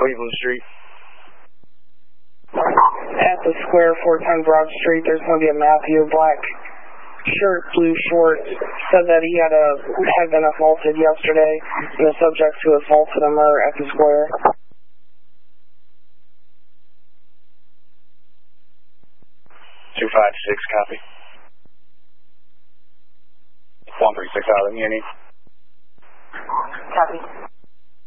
Cleveland Street. At the square, 410 Broad Street, there's going to be a Matthew, black shirt, blue shorts. Said that he had been assaulted yesterday, and the subject who assaulted him are at the square. 256, copy. 136 out of the Muni. Copy.